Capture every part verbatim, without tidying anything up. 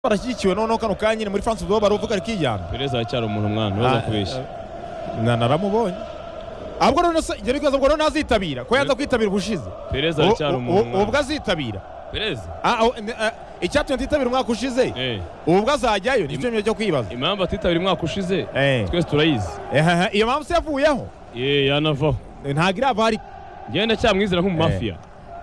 barashyigikiwe noneho kano kanya nyine muri France Football baruvuga ari kijyana Perez acyari umuntu mwana baza kubeshya na naramubonye ahubwo none se ngere kwaza ngo none azitabira ko yanza kwitabira ubushize Perez acyari umuntu ubwo azitabira Perez ah icyatumye atitabira umwaka ushize ubwo azajyayo nicyo cyo kwibaza impamvu atitabira umwaka ushize twese turayizi iyo mpamvu se yavuyeho eh yanavaho ntago irava hari genda cyamwizera nk'umumafia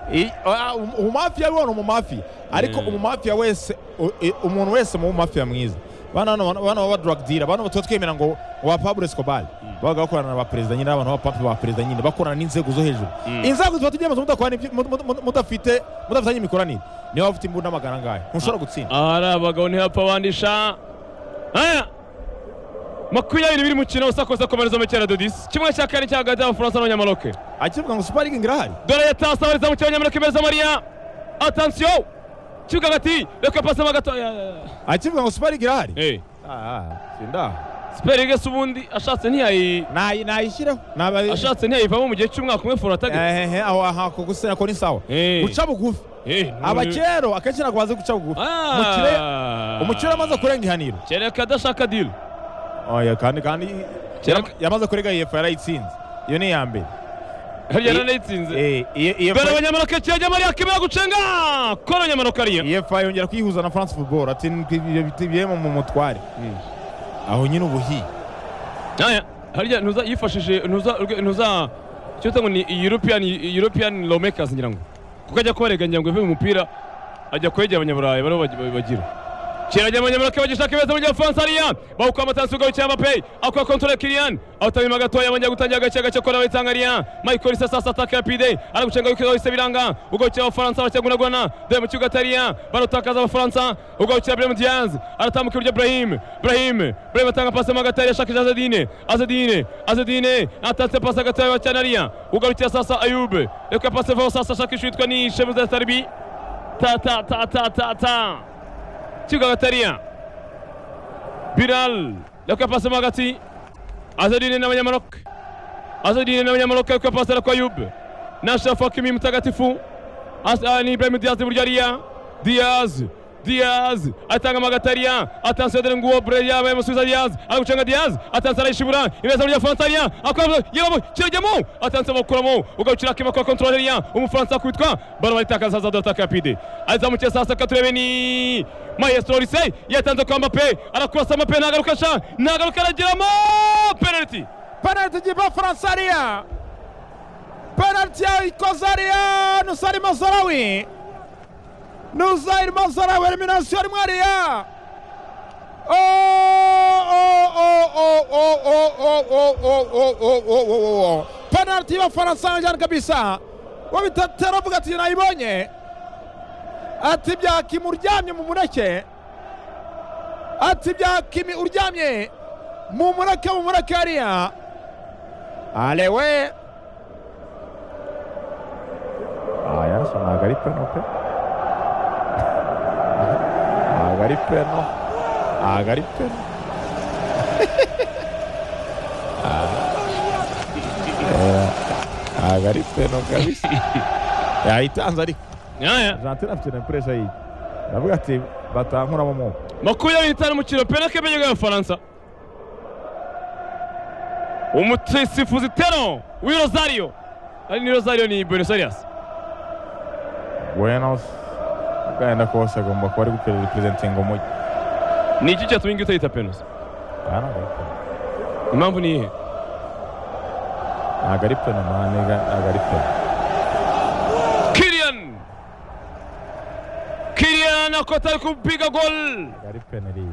umumafia wona umumafia ariko umumafia wese umuntu wese mu mafia mwiza bana bana wa drug dealer bana batwa twemera ngo wa Pablo Escobar baga bakorana na president nyine abantu ba papa ba president nyine bakorana n'inzego zo hejuru inzego zo tugema mudakwana mudafite mudafitanye imikoranire niyo bafite imbunda magana ngaye ntushobora gutsinda ari abagabo ntihapfa bandisha aya makumyabiri biri mukino usakoza komereza mu cyera dodis kimwe cya kane cya gada France n'Abanyamaloke akivuga ngo Super League ngirahari dore yatasa bariza mu cy'Abanyamaloke beza Maria attention kibuga gati reka pasa magato akivuga ngo Super League irahari eh ah sinda Super League subundi ashatse ntiyayi nayi nayishireho ashatse ntiyayivamo mu gihe cy'umwaka umwe for attack eh eh aho aha ko gusena ko ni sawa guca bugufi eh abakero akenshi nagwaze guca bugufi umukire umukire amaze kurenga ihaniro kereka adashaka deal oya kandi kandi yamaze kurega yefa yarayitsinze iyo ni ya mbere harya narayitsinze eh iyo bere Abanyamaloke cyajya Maria kimera gucenga koro Abanyamaloke ariyo yefa yongera kwihuza na France Football ati bitibye mu mutware aho nyine ubuhi aya harya ntuza yifashije ntuza ntuza cyo tango ni European European lawmakers ngira ngo kuko ajya kubareganya ngo ive mu mupira ajya kwegera Abanyaburayi baro bagira Kirajya Abanyamaloke bagishaka beza mu France ariya bawuka amatansi ugaho cyama pay akwa control Kylian awutabima gatoya bajya gutangira gace gace kora bayitangariya Michael sasa ataka yapide aragucenga yuko yose biranga ugaho cya France bacyagunagwana de mu kibuga tariya barotakaza abafaransa ugaho cya Brahim Diaz aratambuka urya Brahim Brahim Brahim atanga pasi mu gatari yashaka Azedine Azedine Azedine atatse pasi gatoya cyane ariya ugaho cya sasa Ayub reka pasi vao sasa shakisha yitwa ni Shemza Tarbi ta ta ta ta ta ta kibuga gatariya Bilal reka pasi mu gati Azedine n'Abanyamaloke Azedine n'Abanyamaloke reka pasi kwa Ayub na Shaf Hakimi mutagatifu Asani Ibrahim Diaz burya ariya Diaz Diaz atanga magatariya attention de nguo Breya ba musubiza Diaz agucenga Diaz attention arishibura ibeza muri Fransaria akwa yabo kirajyamo attention bakuramo ugacira kima kwa controlleria umufaransa kwitwa baro baritakaza za dota kapide azamukiye sasa katurebeni Maestro Risey yatanze kwa Mbappe arakurasa Mbappe nagarukasha nagaruka aragiramo penalty penalty giba Fransaria penalty ikozaria Nusari Mazraoui Nusair Mazraoui elimination Maria oh oh oh oh oh oh oh oh oh oh oh penalty ya Faransa njana kabisa wabitatera vuga ati nayibonye ati byakimi uryamye mu mureke ati byakimi uryamye mu mureke mu mureke ariya alewe aya sana gari penalty agari peno agari peno agari peno kabisa yahitanze ariko yaya Argentina afite na pressure yi ndavuga ati batankura mu moko makumyabiri n'itanu mu kiro pena kebenye ga Faransa umutisifuzi tero wi Rosario ari ni Rosario ni Buenos Aires Buenos Genda kose agomba kuba ari gukora representing umujyi ni iki cyatumye ingita yita penalty ana impamvu ni ihe agari peno mane agari peno Kylian Kylian akota kupiga gol agari peno ri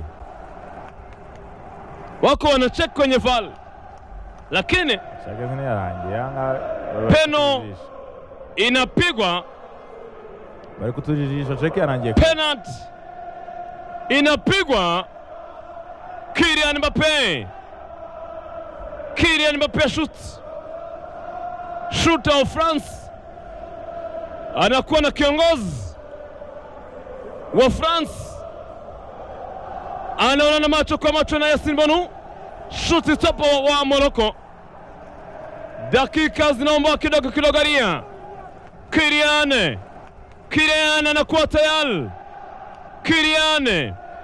wako wanacheka kwenye val lakini shaka zini yarangiye anga peno inapigwa bari kutujijisha cheki yarangiye penalty inapigwa Kylian Mbappe Kylian Mbappe shoot shooter of France anakuwa na kiongozi wa France anaona na macho kwa macho na Yasin Bonu shoot stop wa Morocco dakika zinaomba kidogo kidogo ria Kylian Kylian anakuwa tayari Kylian